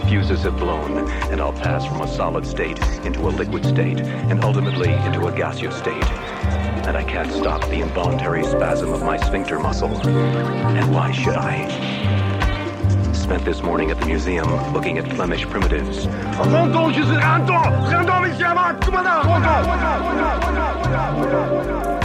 fuses have blown, and I'll pass from a solid state into a liquid state, and ultimately into a gaseous state. And I can't stop the involuntary spasm of my sphincter muscle. And why should I? Spent this morning at the museum looking at Flemish primitives. Rondons, je suis rondons, rondons, monsieur,